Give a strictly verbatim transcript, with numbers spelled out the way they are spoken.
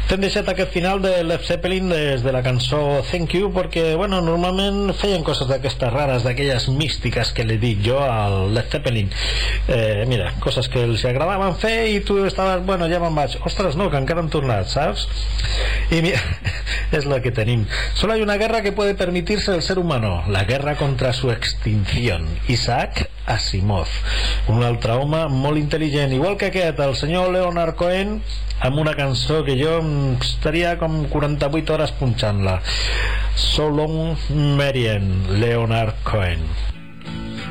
T'hem deixat aquest final de Led Zeppelin des de la cançó Thank You, perquè, bueno, normalment feien coses d'aquestes rares, d'aquelles místiques que li dic jo al Led Zeppelin. Eh, mira, coses que els agradaven fer i tu estaves, bueno, ja me'n vaig. Ostres, no, que encara han tornat, saps? Y mira, es lo que tenemos. Solo hay una guerra que puede permitirse el ser humano, la guerra contra su extinción. Isaac Asimov, un altre home molt intel·ligent, igual que aquest, el senyor Leonard Cohen, amb una cançó que jo estaria com quaranta-vuit hores punxant-la. So Long Marian, Leonard Cohen.